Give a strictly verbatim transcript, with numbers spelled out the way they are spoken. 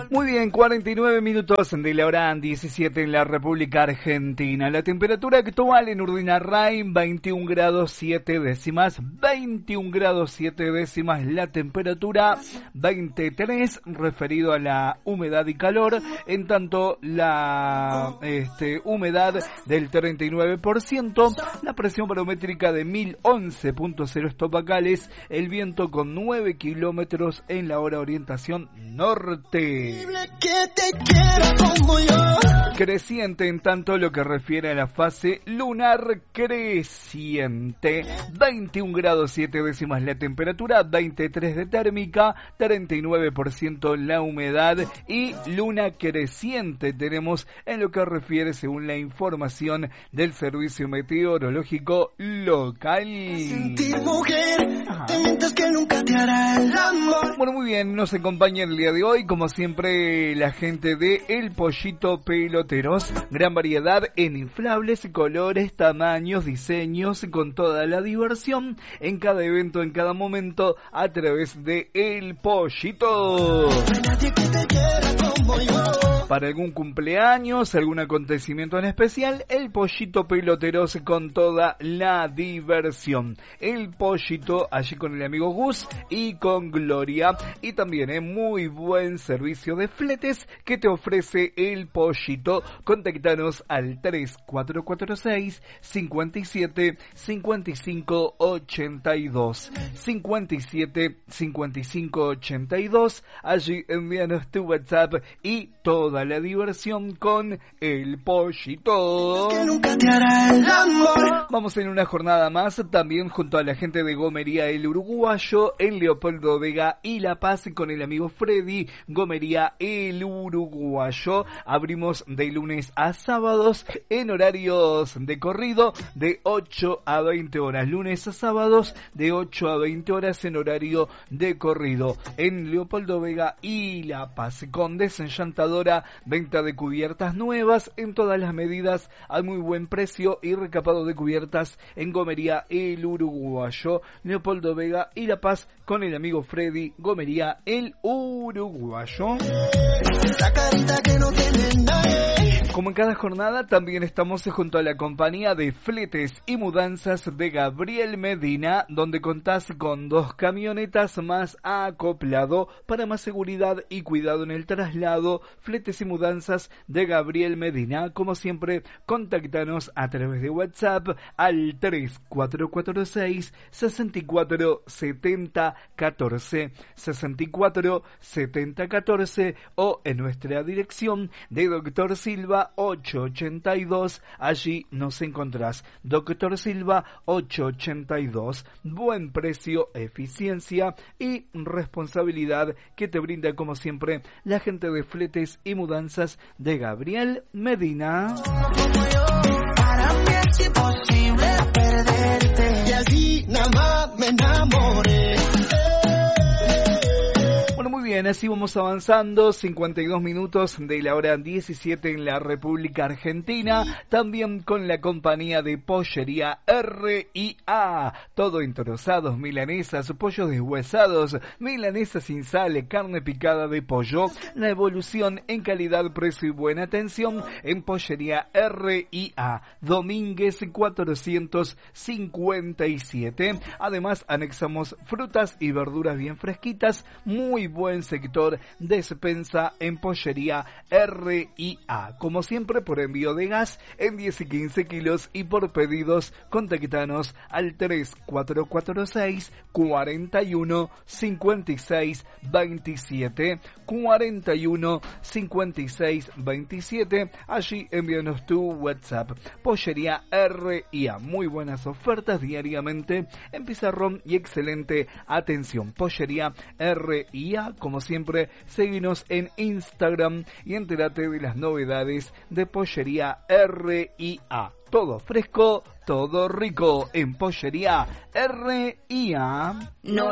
Muy bien, cuarenta y nueve minutos de la hora diecisiete en la República Argentina. La temperatura actual en Urdinarrain, veintiún grados siete décimas. veintiún grados siete décimas la temperatura. veintitrés referido a la humedad y calor. En tanto, la este, humedad del treinta y nueve por ciento. La presión barométrica de mil once punto cero hectopascales. El viento con nueve kilómetros en la hora orientación norte. Creciente en tanto lo que refiere a la fase lunar creciente. veintiún grados siete décimas la temperatura, veintitrés de térmica, treinta y nueve por ciento la humedad y luna creciente tenemos en lo que refiere según la información del Servicio Meteorológico Local. Sentir mujer, te mientes que nunca te hará el amor. Bueno, muy bien, nos acompaña el día de hoy, como siempre, la gente de El Pollito Peloteros. Gran variedad en inflables, colores, tamaños, diseños, con toda la diversión en cada evento, en cada momento, a través de El Pollito. Para algún cumpleaños, algún acontecimiento en especial, El Pollito Peloteros con toda la diversión. El Pollito allí con el amigo Gus y con Gloria. Y también es eh, muy buen servicio de fletes que te ofrece El Pollito. Contactanos al tres cuatro cuatro seis, cinco siete, cinco cinco ocho dos. cinco siete, cinco cinco ocho dos. Allí envíanos tu WhatsApp y toda la diversión con El Pollito. Vamos en una jornada más, también junto a la gente de Gomería El Uruguayo, en Leopoldo Vega y La Paz, con el amigo Freddy. Gomería El Uruguayo. Abrimos de lunes a sábados en horarios de corrido de ocho a veinte horas. Lunes a sábados de ocho a veinte horas en horario de corrido. En Leopoldo Vega y La Paz, con desenchantadora, venta de cubiertas nuevas en todas las medidas a muy buen precio y recapado de cubiertas en Gomería El Uruguayo, Leopoldo Vega y La Paz, con el amigo Freddy. Gomería El Uruguayo. La carita que no tiene nadie. Como en cada jornada, también estamos junto a la compañía de fletes y mudanzas de Gabriel Medina, donde contás con dos camionetas más acoplado para más seguridad y cuidado en el traslado. Fletes y mudanzas de Gabriel Medina. Como siempre, contactanos a través de WhatsApp al tres cuatro cuatro seis, seis cuatro siete cero uno cuatro, seis cuatro siete cero uno cuatro, o en nuestra dirección de Doctor Silva ochocientos ochenta y dos. Allí nos encontrás. Doctor Silva ochocientos ochenta y dos. Buen precio, eficiencia y responsabilidad que te brinda, como siempre, la gente de fletes y mudanzas de Gabriel Medina. Para mí es imposible perderte. Y así nada más me enamoré. Bien, así vamos avanzando, cincuenta y dos minutos de la hora diecisiete en la República Argentina, también con la compañía de Pollería R y A, todo en trozados, milanesas, pollos deshuesados, milanesas sin sal, carne picada de pollo, la evolución en calidad, precio y buena atención en Pollería R y A, Domínguez cuatrocientos cincuenta y siete, además anexamos frutas y verduras bien fresquitas, muy buen sector despensa en Pollería R y A. Como siempre, por envío de gas en diez y quince kilos y por pedidos, contactanos al tres cuatro cuatro seis, cuatro uno, cinco seis dos siete, cuatro uno, cinco seis dos siete. Allí envíanos tu WhatsApp. Pollería R y A. Muy buenas ofertas diariamente en pizarrón y excelente atención. Pollería R y A. Como siempre, seguinos en Instagram y entérate de las novedades de Pollería R y A. Todo fresco, todo rico en Pollería R y A. No.